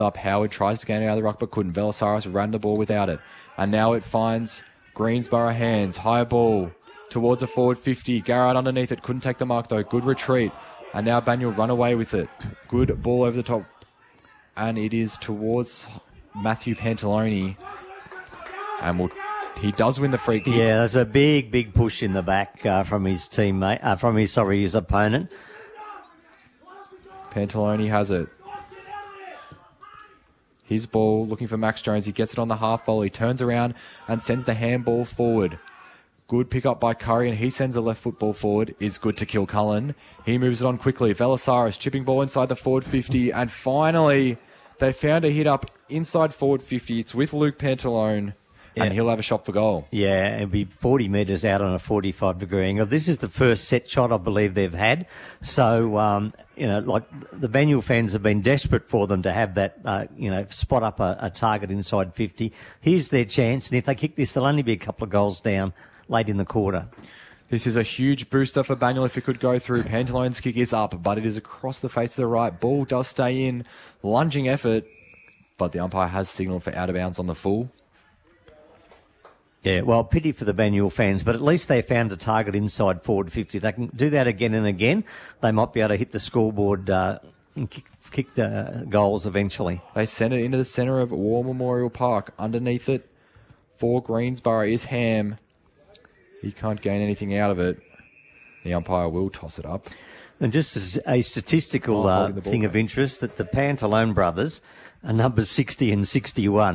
up. Howard tries to gain it out of the ruck but couldn't. Velasaris ran the ball without it. And now it finds Greensborough hands. High ball towards a forward 50. Garrett underneath it. Couldn't take the mark though. Good retreat. And now Banyule run away with it. Good ball over the top. And it is towards Matthew Pantalone. And he does win the free kick. Yeah, there's a big push in the back from his teammate, his opponent. Pantalone has it. His ball, looking for Max Jones. He gets it on the half volley. Turns around and sends the handball forward. Good pick up by Curry, and he sends a left football forward. Is good to Kilcullen. He moves it on quickly. Velasaris chipping ball inside the forward 50. And finally, they found a hit up inside forward 50. It's with Luke Pantalone. Yeah. And he'll have a shot for goal. Yeah, it'll be 40 metres out on a 45-degree angle. This is the first set shot I believe they've had. So, like the Banyule fans have been desperate for them to have that, spot up a target inside 50. Here's their chance, and if they kick this, they'll only be a couple of goals down late in the quarter. This is a huge booster for Banyule if it could go through. Pantalone's kick is up, but it is across the face to the right. Ball does stay in. Lunging effort, but the umpire has signalled for out of bounds on the full. Yeah, well, pity for the Banyule fans, but at least they found a target inside forward 50. They can do that again and again. They might be able to hit the scoreboard and kick the goals eventually. They send it into the centre of War Memorial Park. Underneath it for Greensborough is Ham. He can't gain anything out of it. The umpire will toss it up. And just as a statistical thing of interest, that the Pantalone brothers are numbers 60 and 61.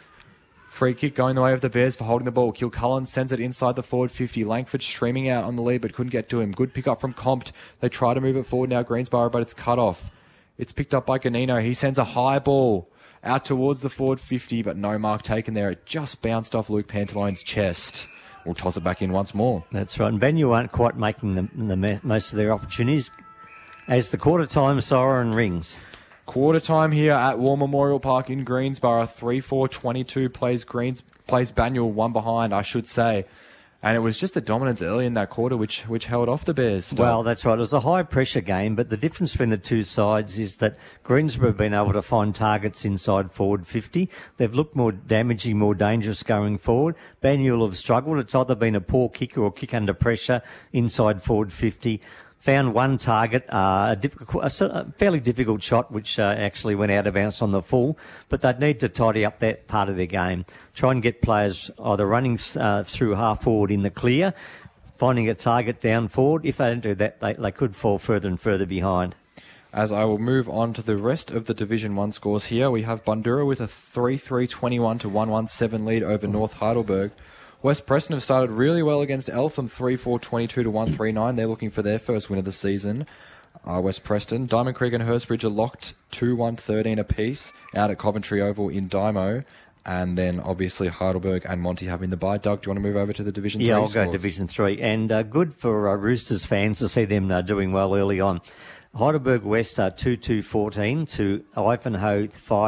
Free kick going the way of the Bears for holding the ball. Kilcullen sends it inside the forward 50. Langford streaming out on the lead but couldn't get to him. Good pick up from Compt. They try to move it forward now, Greensborough, but it's cut off. It's picked up by Ganino. He sends a high ball out towards the forward 50, but no mark taken there. It just bounced off Luke Pantalone's chest. We'll toss it back in once more. That's right. And Banyule aren't quite making the most of their opportunities as the quarter time siren rings. Quarter time here at War Memorial Park in Greensborough. 3-4-22 plays Banyule, one behind, I should say. And it was just the dominance early in that quarter which held off the Bears. Well, that's right. It was a high-pressure game, but the difference between the two sides is that Greensborough have been able to find targets inside forward 50. They've looked more damaging, more dangerous going forward. Banyule have struggled. It's either been a poor kick or a kick under pressure inside forward 50. Found one target, a fairly difficult shot, which actually went out of bounds on the full, but they'd need to tidy up that part of their game. Try and get players either running through half forward in the clear, finding a target down forward. If they don't do that, they could fall further and further behind. As I will move on to the rest of the Division 1 scores here, we have Bundoora with a 3-3-21 to 1-1-7 lead over North Heidelberg. West Preston have started really well against Eltham, 3-4-22 to 1-3-9. They're looking for their first win of the season. West Preston, Diamond Creek and Hurstbridge are locked 2-1-13 apiece out at Coventry Oval in Dymo. And then obviously Heidelberg and Monty having the bye. Doug, do you want to move over to the Division 3 Yeah, I'll scores? go Division 3. And good for Roosters fans to see them doing well early on. Heidelberg West are 2-2-14 to Ivanhoe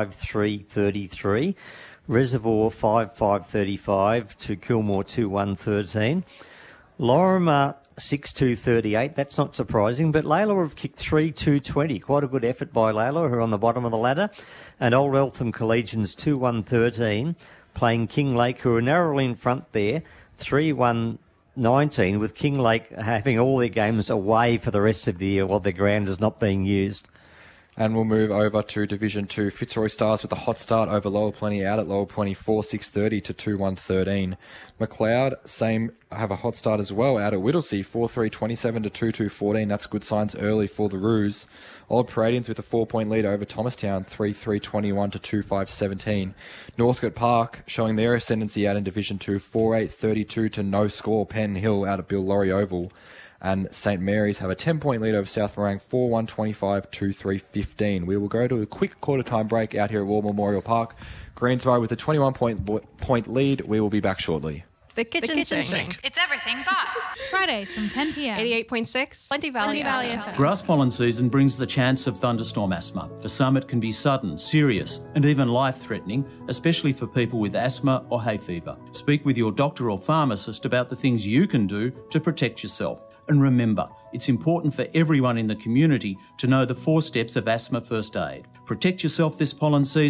5-3-33. Reservoir 5-5-35 to Kilmore 2-1-13. Lorimer 6-2-38. That's not surprising, but Layla have kicked 3-2-20. Quite a good effort by Layla, who are on the bottom of the ladder. And Old Eltham Collegians 2-1-13, playing Kinglake, who are narrowly in front there, 3-1-19, with Kinglake having all their games away for the rest of the year while their ground is not being used. And we'll move over to Division 2. Fitzroy Stars with a hot start over Lower Plenty out at Lower Plenty 4-6-30 to 2-1-13. McLeod, have a hot start as well out at Whittlesea 4-3-27 to 2-2-14. That's good signs early for the Roos. Old Paradians with a 4-point lead over Thomastown 3-3-21 to 2-5-17. Northcote Park showing their ascendancy out in Division 2 4-8-32 to no score. Penn Hill out at Bill Laurie Oval. And St Mary's have a 10-point lead over South Morang, 4-1-25 to 3-15. We will go to a quick quarter-time break out here at War Memorial Park. Greensborough with a 21-point lead. We will be back shortly. The kitchen sink. It's everything but. Fridays from 10 p.m. 88.6 Plenty Valley FM. Grass pollen season brings the chance of thunderstorm asthma. For some, it can be sudden, serious, and even life-threatening, especially for people with asthma or hay fever. Speak with your doctor or pharmacist about the things you can do to protect yourself. And remember, it's important for everyone in the community to know the 4 steps of asthma first aid. Protect yourself this pollen season.